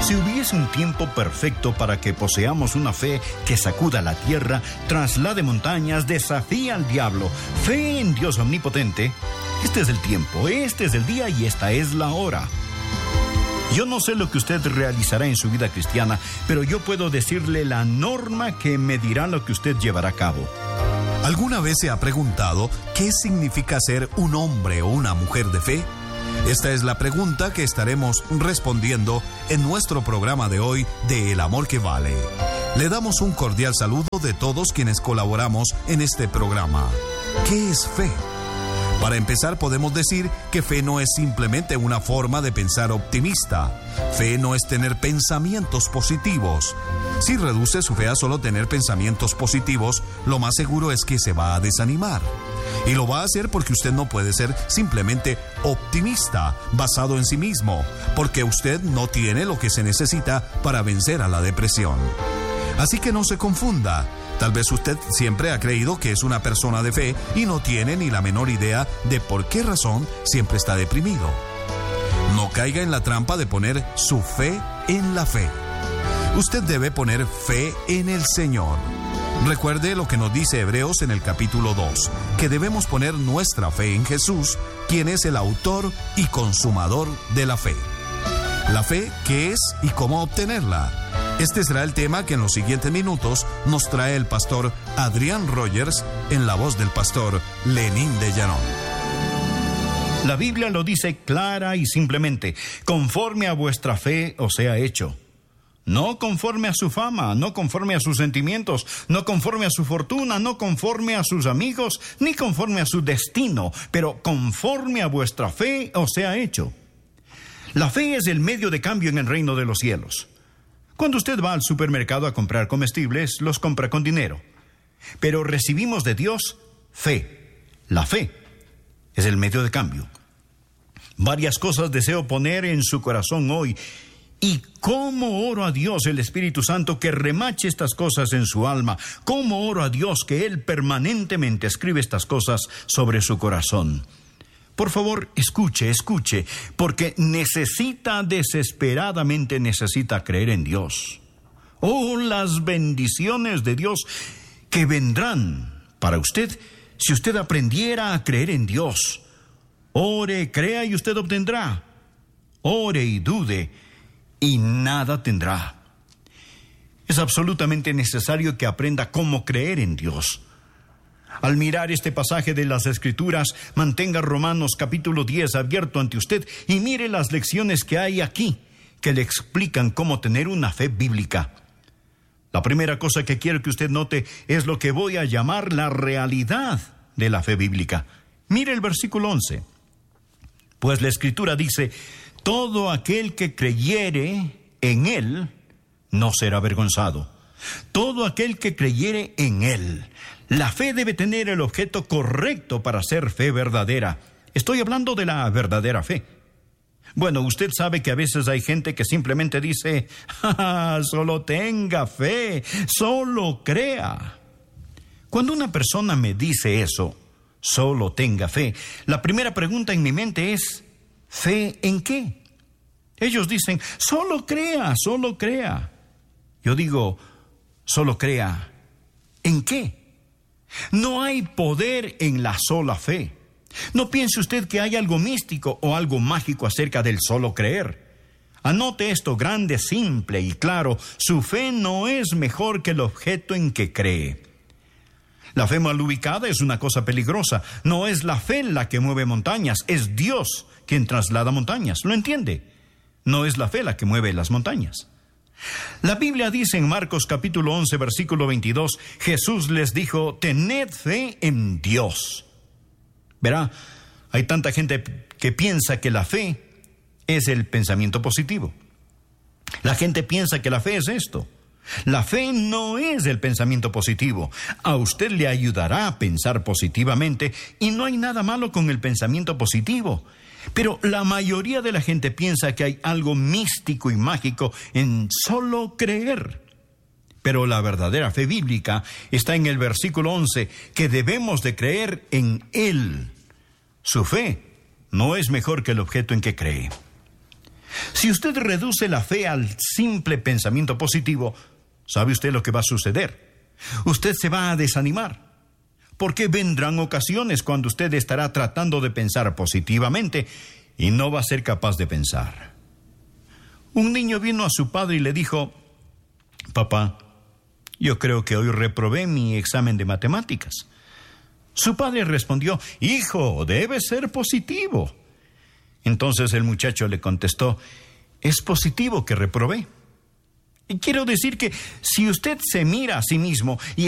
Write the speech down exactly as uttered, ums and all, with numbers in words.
Si hubiese un tiempo perfecto para que poseamos una fe que sacuda la tierra, traslade montañas, desafía al diablo, fe en Dios omnipotente, este es el tiempo, este es el día y esta es la hora. Yo no sé lo que usted realizará en su vida cristiana, pero yo puedo decirle la norma que medirá lo que usted llevará a cabo. ¿Alguna vez se ha preguntado qué significa ser un hombre o una mujer de fe? Esta es la pregunta que estaremos respondiendo en nuestro programa de hoy de El Amor que Vale. Le damos un cordial saludo de todos quienes colaboramos en este programa. ¿Qué es fe? Para empezar, podemos decir que fe no es simplemente una forma de pensar optimista. Fe no es tener pensamientos positivos. Si reduce su fe a solo tener pensamientos positivos, lo más seguro es que se va a desanimar. Y lo va a hacer porque usted no puede ser simplemente optimista, basado en sí mismo, porque usted no tiene lo que se necesita para vencer a la depresión. Así que no se confunda. Tal vez usted siempre ha creído que es una persona de fe y no tiene ni la menor idea de por qué razón siempre está deprimido. No caiga en la trampa de poner su fe en la fe. Usted debe poner fe en el Señor. Recuerde lo que nos dice Hebreos en el capítulo dos, que debemos poner nuestra fe en Jesús, quien es el autor y consumador de la fe. La fe, ¿qué es y cómo obtenerla? Este será el tema que en los siguientes minutos nos trae el pastor Adrián Rogers en la voz del pastor Lenín de Llanón. La Biblia lo dice clara y simplemente: conforme a vuestra fe os sea hecho. No conforme a su fama, no conforme a sus sentimientos, no conforme a su fortuna, no conforme a sus amigos, ni conforme a su destino, pero conforme a vuestra fe os sea hecho. La fe es el medio de cambio en el reino de los cielos. Cuando usted va al supermercado a comprar comestibles, los compra con dinero. Pero recibimos de Dios fe. La fe es el medio de cambio. Varias cosas deseo poner en su corazón hoy. Y cómo oro a Dios, el Espíritu Santo, que remache estas cosas en su alma. Cómo oro a Dios que Él permanentemente escribe estas cosas sobre su corazón. Por favor, escuche, escuche, porque necesita, desesperadamente necesita creer en Dios. Oh, las bendiciones de Dios que vendrán para usted si usted aprendiera a creer en Dios. Ore, crea y usted obtendrá. Ore y dude y nada tendrá. Es absolutamente necesario que aprenda cómo creer en Dios. Al mirar este pasaje de las Escrituras, mantenga Romanos capítulo diez abierto ante usted y mire las lecciones que hay aquí que le explican cómo tener una fe bíblica. La primera cosa que quiero que usted note es lo que voy a llamar la realidad de la fe bíblica. Mire el versículo once. Pues la Escritura dice: todo aquel que creyere en Él no será avergonzado. Todo aquel que creyere en Él. La fe debe tener el objeto correcto para ser fe verdadera. Estoy hablando de la verdadera fe. Bueno, usted sabe que a veces hay gente que simplemente dice: ¡ja, solo tenga fe, solo crea! Cuando una persona me dice eso, solo tenga fe, la primera pregunta en mi mente es: ¿fe en qué? Ellos dicen: solo crea, solo crea. Yo digo: solo crea, ¿en qué? No hay poder en la sola fe. No piense usted que hay algo místico o algo mágico acerca del solo creer. Anote esto grande, simple y claro: su fe no es mejor que el objeto en que cree. La fe mal ubicada es una cosa peligrosa. No es la fe la que mueve montañas, es Dios quien traslada montañas. ¿Lo entiende? No es la fe la que mueve las montañas. La Biblia dice en Marcos capítulo once, versículo veintidós, Jesús les dijo: tened fe en Dios. Verá, hay tanta gente que piensa que la fe es el pensamiento positivo. La gente piensa que la fe es esto. La fe no es el pensamiento positivo. A usted le ayudará a pensar positivamente y no hay nada malo con el pensamiento positivo. Pero la mayoría de la gente piensa que hay algo místico y mágico en solo creer. Pero la verdadera fe bíblica está en el versículo once, que debemos de creer en Él. Su fe no es mejor que el objeto en que cree. Si usted reduce la fe al simple pensamiento positivo, ¿sabe usted lo que va a suceder? Usted se va a desanimar, porque vendrán ocasiones cuando usted estará tratando de pensar positivamente y no va a ser capaz de pensar. Un niño vino a su padre y le dijo: papá, yo creo que hoy reprobé mi examen de matemáticas. Su padre respondió: hijo, debe ser positivo. Entonces el muchacho le contestó: es positivo que reprobé. Y quiero decir que si usted se mira a sí mismo y